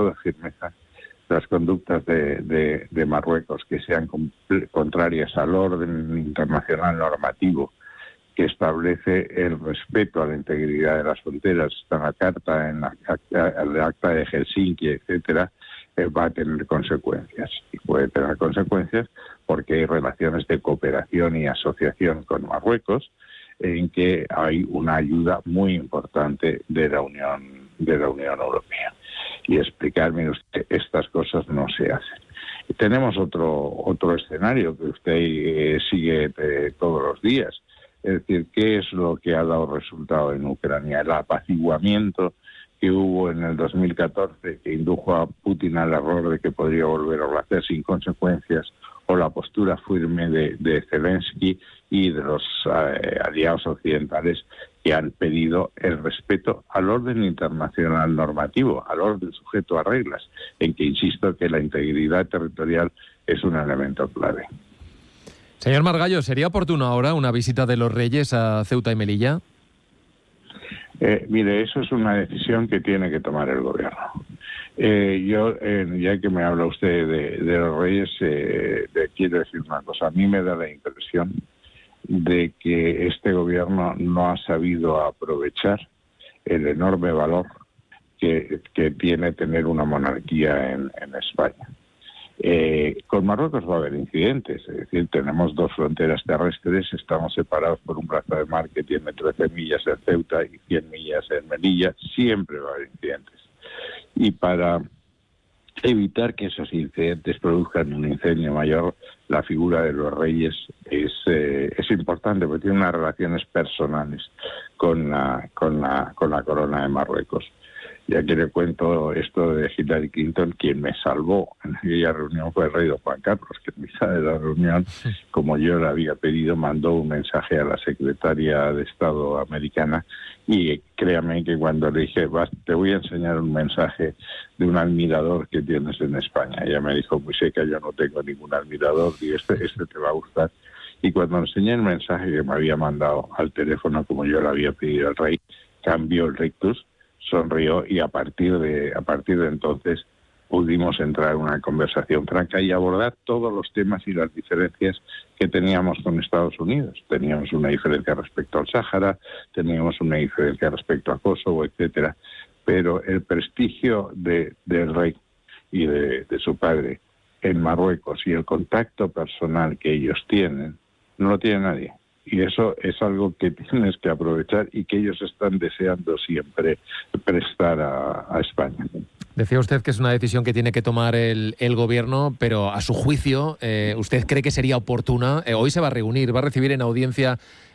toda firmeza las conductas de Marruecos que sean contrarias al orden internacional normativo que establece el respeto a la integridad de las fronteras, está en la Carta, en el Acta de Helsinki, etcétera, va a tener consecuencias. Y puede tener consecuencias porque hay relaciones de cooperación y asociación con Marruecos, en que hay una ayuda muy importante de la Unión Europea. Y explicarme usted, estas cosas no se hacen. Y tenemos otro escenario que usted sigue todos los días. Es decir, ¿qué es lo que ha dado resultado en Ucrania? El apaciguamiento que hubo en el 2014, que indujo a Putin al error de que podría volver a hacer sin consecuencias, o la postura firme de Zelensky y de los aliados occidentales que han pedido el respeto al orden internacional normativo, al orden sujeto a reglas, en que insisto que la integridad territorial es un elemento clave. Señor Margallo, ¿sería oportuno ahora una visita de los Reyes a Ceuta y Melilla? Mire, eso es una decisión que tiene que tomar el gobierno. Ya que me habla usted de los Reyes, quiero decir una cosa. A mí me da la impresión de que este gobierno no ha sabido aprovechar el enorme valor que tiene tener una monarquía en España. Con Marruecos va a haber incidentes, es decir, tenemos dos fronteras terrestres, estamos separados por un brazo de mar que tiene 13 millas en Ceuta y 100 millas en Melilla, siempre va a haber incidentes. Y para evitar que esos incidentes produzcan un incendio mayor, la figura de los reyes es importante porque tiene unas relaciones personales con la corona de Marruecos. Ya que le cuento esto de Hillary Clinton, quien me salvó en aquella reunión fue el rey don Juan Carlos, que en mitad de la reunión, como yo le había pedido, mandó un mensaje a la secretaria de Estado americana y créame que cuando le dije, te voy a enseñar un mensaje de un admirador que tienes en España, ella me dijo, muy seca, yo no tengo ningún admirador y este te va a gustar. Y cuando enseñé el mensaje que me había mandado al teléfono, como yo le había pedido al rey, cambió el rictus, sonrió y a partir de entonces pudimos entrar en una conversación franca y abordar todos los temas y las diferencias que teníamos con Estados Unidos. Teníamos una diferencia respecto al Sáhara, teníamos una diferencia respecto a Kosovo, etcétera. Pero el prestigio del rey y de su padre en Marruecos y el contacto personal que ellos tienen, no lo tiene nadie. Y eso es algo que tienes que aprovechar y que ellos están deseando siempre prestar a España. Decía usted que es una decisión que tiene que tomar el gobierno, pero a su juicio, ¿usted cree que sería oportuna? Hoy se va a reunir, va a recibir en audiencia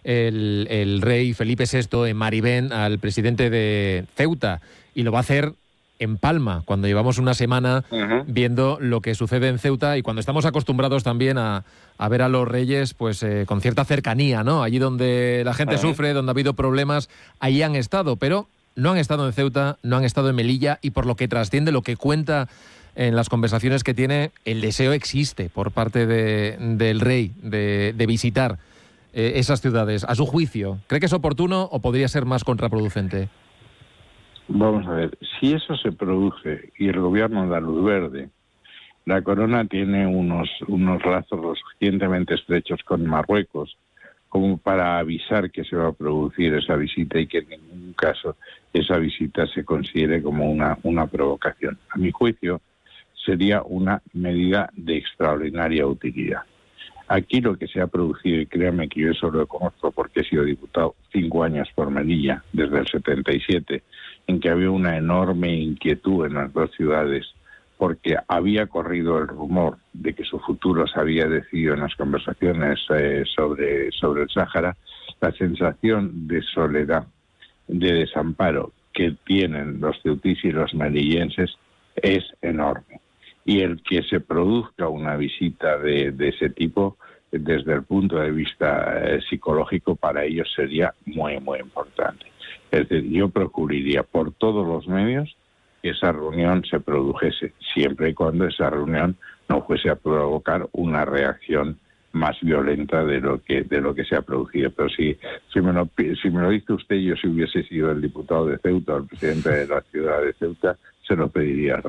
el rey Felipe VI en Maribén al presidente de Ceuta y lo va a hacer en Palma, cuando llevamos una semana viendo lo que sucede en Ceuta y cuando estamos acostumbrados también a ver a los reyes pues con cierta cercanía, ¿no? Allí donde la gente sufre, donde ha habido problemas, ahí han estado, pero no han estado en Ceuta, no han estado en Melilla y por lo que trasciende, lo que cuenta en las conversaciones que tiene, el deseo existe por parte del rey de visitar esas ciudades. A su juicio, ¿cree que es oportuno o podría ser más contraproducente? Vamos a ver, si eso se produce y el gobierno da luz verde, la corona tiene unos lazos lo suficientemente estrechos con Marruecos como para avisar que se va a producir esa visita y que en ningún caso esa visita se considere como una provocación. A mi juicio, sería una medida de extraordinaria utilidad. Aquí lo que se ha producido, y créanme que yo eso lo conozco porque he sido diputado 5 años por Melilla, desde el 77, en que había una enorme inquietud en las dos ciudades, porque había corrido el rumor de que su futuro se había decidido en las conversaciones sobre el Sáhara, la sensación de soledad, de desamparo que tienen los ceutís y los melillenses es enorme. Y el que se produzca una visita de ese tipo, desde el punto de vista psicológico, para ellos sería muy, muy importante. Es decir, yo procuraría por todos los medios que esa reunión se produjese, siempre y cuando esa reunión no fuese a provocar una reacción más violenta de lo que se ha producido. Pero si me lo dice usted, yo si hubiese sido el diputado de Ceuta o el presidente de la ciudad de Ceuta, se lo pediría al rey.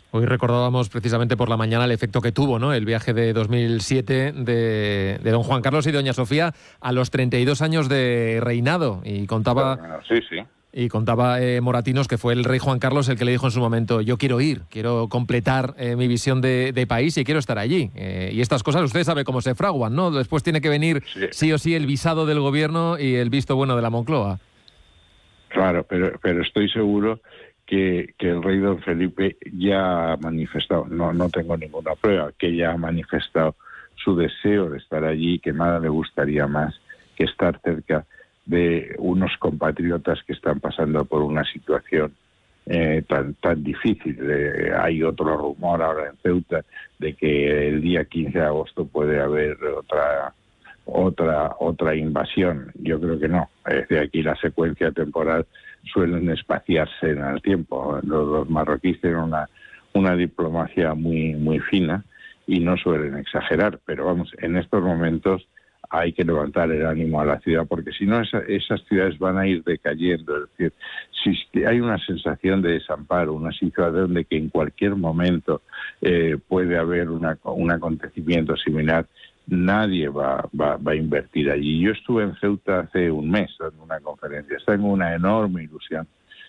Hoy recordábamos precisamente por la mañana el efecto que tuvo, ¿no?, el viaje de 2007 de don Juan Carlos y doña Sofía a los 32 años de reinado. Y contaba, Moratinos que fue el rey Juan Carlos el que le dijo en su momento: yo quiero ir, quiero completar mi visión de país y quiero estar allí. Y estas cosas usted sabe cómo se fraguan, ¿no? Después tiene que venir sí o sí el visado del gobierno y el visto bueno de la Moncloa. Claro, pero estoy seguro que el rey don Felipe ya ha manifestado, no tengo ninguna prueba, que ya ha manifestado su deseo de estar allí, que nada le gustaría más que estar cerca de unos compatriotas que están pasando por una situación tan difícil. Hay otro rumor ahora en Ceuta de que el día 15 de agosto puede haber otra invasión. Yo creo que no. Desde aquí la secuencia temporal suelen espaciarse en el tiempo. Los marroquíes tienen una diplomacia muy fina y no suelen exagerar, pero vamos, en estos momentos hay que levantar el ánimo a la ciudad, porque si no esas ciudades van a ir decayendo. Es decir, si hay una sensación de desamparo, una situación de que en cualquier momento puede haber un acontecimiento similar, nadie va a invertir allí. Yo estuve en Ceuta hace un mes en una conferencia. Tengo una enorme ilusión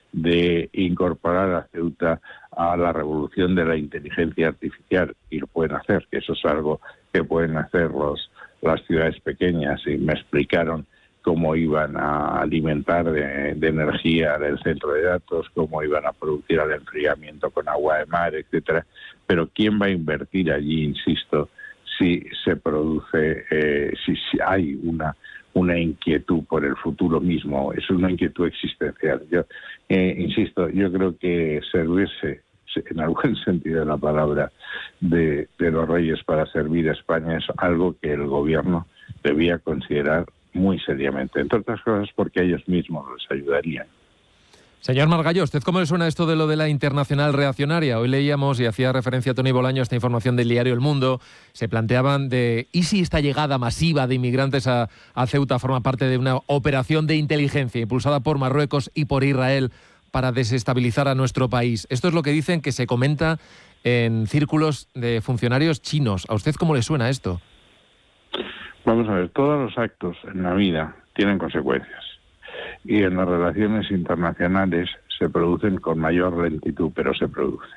de incorporar a Ceuta a la revolución de la inteligencia artificial, y lo pueden hacer, que eso es algo que pueden hacer las ciudades pequeñas, y me explicaron cómo iban a alimentar de energía el centro de datos, cómo iban a producir el enfriamiento con agua de mar, etcétera. Pero ¿quién va a invertir allí, insisto, si se produce, si hay una inquietud por el futuro mismo? Es una inquietud existencial. Yo insisto, yo creo que servirse, en algún sentido de la palabra, de los reyes para servir a España es algo que el gobierno debía considerar muy seriamente, entre otras cosas porque a ellos mismos les ayudarían. Señor Margallo, ¿usted cómo le suena esto de lo de la internacional reaccionaria? Hoy leíamos, y hacía referencia a Tony Bolaño, esta información del diario El Mundo, se planteaban ¿y si esta llegada masiva de inmigrantes a Ceuta forma parte de una operación de inteligencia impulsada por Marruecos y por Israel para desestabilizar a nuestro país? Esto es lo que dicen, que se comenta en círculos de funcionarios chinos. ¿A usted cómo le suena esto? Vamos a ver, todos los actos en la vida tienen consecuencias. Y en las relaciones internacionales se producen con mayor lentitud, pero se producen.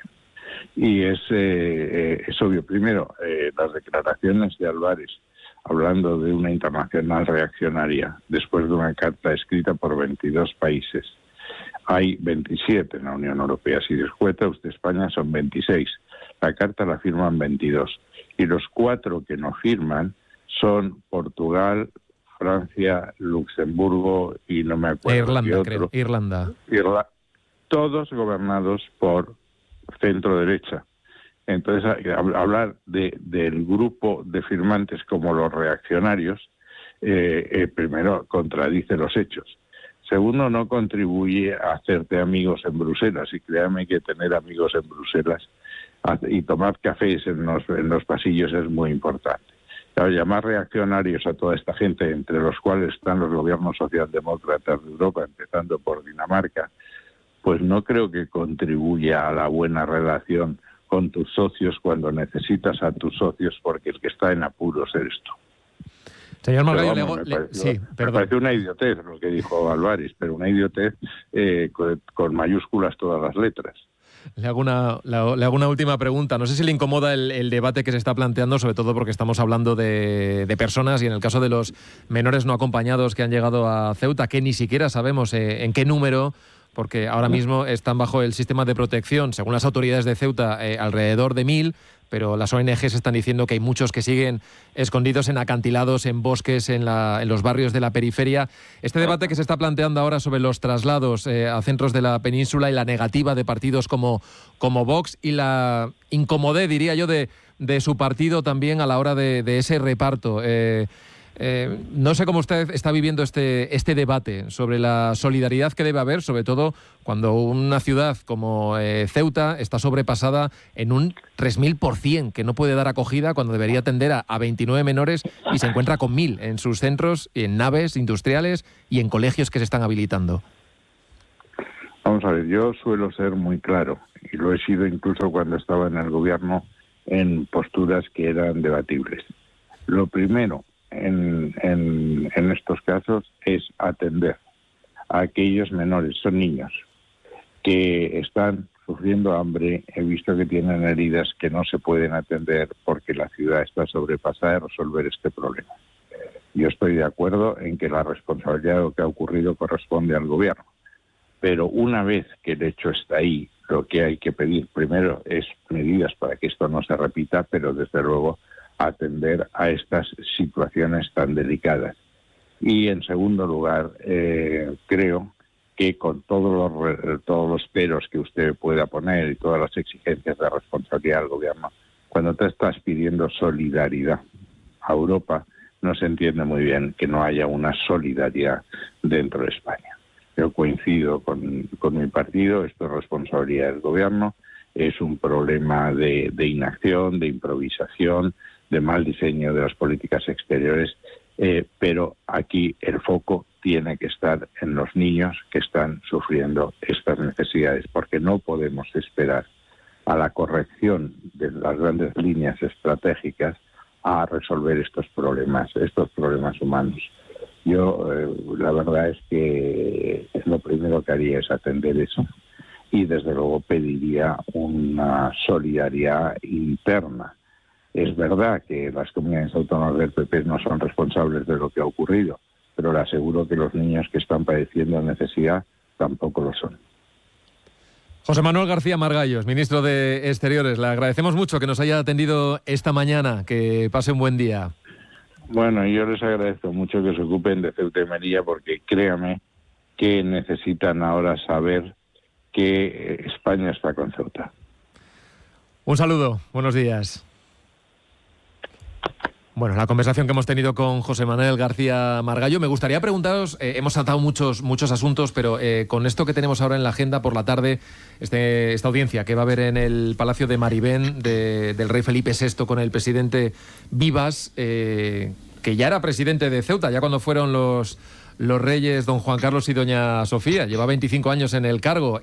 Y es obvio. Primero, las declaraciones de Álvarez hablando de una internacional reaccionaria después de una carta escrita por 22 países. Hay 27 en la Unión Europea. Si descuenta usted España, son 26. La carta la firman 22. Y los 4 que no firman son Portugal, Francia, Luxemburgo y no me acuerdo. Irlanda, creo. Irlanda. Todos gobernados por centro derecha. Entonces, hablar del grupo de firmantes como los reaccionarios, primero, contradice los hechos. Segundo, no contribuye a hacerte amigos en Bruselas. Y créame que tener amigos en Bruselas y tomar cafés en los pasillos es muy importante. Claro, llamar reaccionarios a toda esta gente, entre los cuales están los gobiernos socialdemócratas de Europa, empezando por Dinamarca, pues no creo que contribuya a la buena relación con tus socios cuando necesitas a tus socios, porque el que está en apuros eres tú. Señor Margallo, me parece una idiotez lo que dijo Álvarez, pero una idiotez con mayúsculas todas las letras. Le hago una última pregunta. No sé si le incomoda el debate que se está planteando, sobre todo porque estamos hablando de personas, y en el caso de los menores no acompañados que han llegado a Ceuta, que ni siquiera sabemos en qué número, porque ahora mismo están bajo el sistema de protección, según las autoridades de Ceuta, alrededor de 1000, pero las ONGs están diciendo que hay muchos que siguen escondidos en acantilados, en bosques, en los barrios de la periferia. Este debate que se está planteando ahora sobre los traslados a centros de la península y la negativa de partidos como Vox y la incomodidad, diría yo, de su partido también a la hora de ese reparto. No sé cómo usted está viviendo este debate sobre la solidaridad que debe haber, sobre todo cuando una ciudad como Ceuta está sobrepasada en un 3000%, que no puede dar acogida cuando debería atender a 29 menores y se encuentra con 1000 en sus centros, en naves industriales y en colegios que se están habilitando. Vamos a ver, yo suelo ser muy claro y lo he sido incluso cuando estaba en el gobierno, en posturas que eran debatibles. Lo primero en estos casos es atender a aquellos menores, son niños, que están sufriendo hambre. He visto que tienen heridas que no se pueden atender porque la ciudad está sobrepasada de resolver este problema. Yo estoy de acuerdo en que la responsabilidad de lo que ha ocurrido corresponde al gobierno, pero una vez que el hecho está ahí, lo que hay que pedir primero es medidas para que esto no se repita, pero desde luego atender a estas situaciones tan delicadas. Y en segundo lugar, creo que con todos los peros que usted pueda poner y todas las exigencias de responsabilidad del gobierno, cuando te estás pidiendo solidaridad a Europa, no se entiende muy bien que no haya una solidaridad dentro de España. Yo coincido con mi partido, esto es responsabilidad del gobierno, es un problema de inacción, de improvisación, de mal diseño de las políticas exteriores, pero aquí el foco tiene que estar en los niños que están sufriendo estas necesidades, porque no podemos esperar a la corrección de las grandes líneas estratégicas a resolver estos problemas humanos. Yo, la verdad es que lo primero que haría es atender eso y desde luego pediría una solidaridad interna. Es verdad que las comunidades autónomas del PP no son responsables de lo que ha ocurrido, pero le aseguro que los niños que están padeciendo necesidad tampoco lo son. José Manuel García Margallos, ministro de Exteriores, le agradecemos mucho que nos haya atendido esta mañana, que pase un buen día. Bueno, yo les agradezco mucho que se ocupen de Ceuta y Melilla, porque créame que necesitan ahora saber que España está con Ceuta. Un saludo, buenos días. Bueno, la conversación que hemos tenido con José Manuel García Margallo, me gustaría preguntaros, hemos tratado muchos asuntos, pero con esto que tenemos ahora en la agenda por la tarde, esta audiencia que va a haber en el Palacio de Maribén del rey Felipe VI con el presidente Vivas, que ya era presidente de Ceuta, ya cuando fueron los reyes don Juan Carlos y doña Sofía, lleva 25 años en el cargo,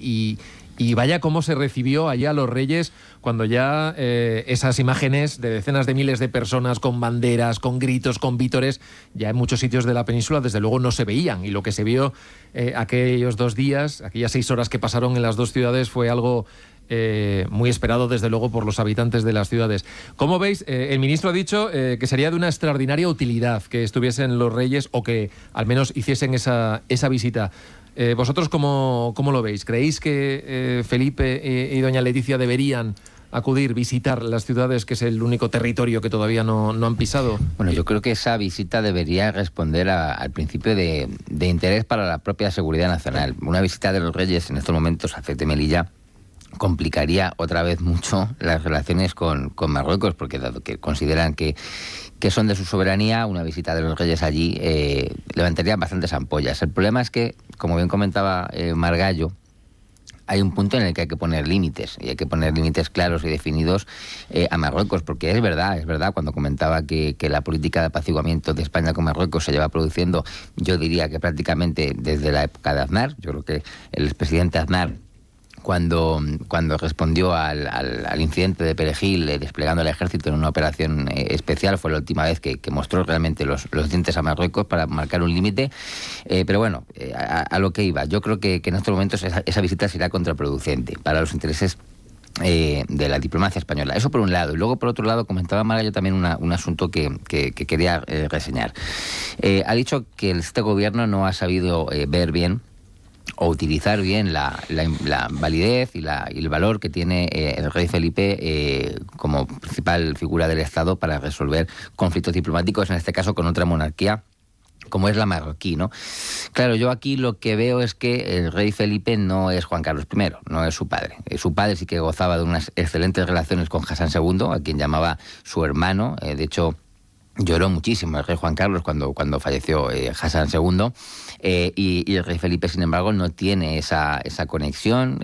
y vaya cómo se recibió allá a los reyes cuando ya esas imágenes de decenas de miles de personas con banderas, con gritos, con vítores, ya en muchos sitios de la península desde luego no se veían. Y lo que se vio aquellos 2 días, aquellas 6 horas que pasaron en las 2 ciudades fue algo muy esperado desde luego por los habitantes de las ciudades. ¿Cómo veis? El ministro ha dicho que sería de una extraordinaria utilidad que estuviesen los reyes o que al menos hiciesen esa visita. ¿Vosotros cómo lo veis? ¿Creéis que Felipe y doña Leticia deberían acudir, visitar las ciudades, que es el único territorio que todavía no han pisado? Bueno, yo creo que esa visita debería responder al principio de interés para la propia seguridad nacional. Una visita de los reyes en estos momentos a Ceuta y Melilla complicaría otra vez mucho las relaciones con Marruecos, porque dado que consideran que son de su soberanía, una visita de los reyes allí levantaría bastantes ampollas. El problema es que, como bien comentaba Margallo, hay un punto en el que hay que poner límites, y hay que poner límites claros y definidos a Marruecos, porque es verdad, cuando comentaba que la política de apaciguamiento de España con Marruecos se lleva produciendo, yo diría que prácticamente desde la época de Aznar. Yo creo que el expresidente Aznar, cuando respondió al incidente de Perejil, desplegando el ejército en una operación especial, fue la última vez que mostró realmente los dientes a Marruecos para marcar un límite. Pero bueno, a lo que iba, yo creo que en estos momentos esa visita será contraproducente para los intereses de la diplomacia española. Eso por un lado. Y luego, por otro lado, comentaba Margallo también un asunto que quería reseñar. Ha dicho que este gobierno no ha sabido ver bien o utilizar bien la validez y el valor que tiene el rey Felipe como principal figura del Estado para resolver conflictos diplomáticos, en este caso con otra monarquía como es la marroquí, ¿no? Claro, yo aquí lo que veo es que el rey Felipe no es Juan Carlos I, no es su padre. Su padre sí que gozaba de unas excelentes relaciones con Hassan II, a quien llamaba su hermano. De hecho, lloró muchísimo el rey Juan Carlos cuando falleció Hassan II, y el rey Felipe, sin embargo, no tiene esa conexión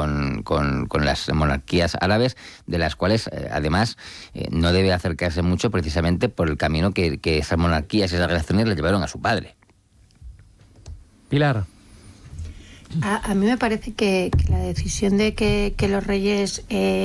con las monarquías árabes, de las cuales, además, no debe acercarse mucho, precisamente por el camino que esas monarquías y esas relaciones le llevaron a su padre. Pilar. A mí me parece que la decisión de que los reyes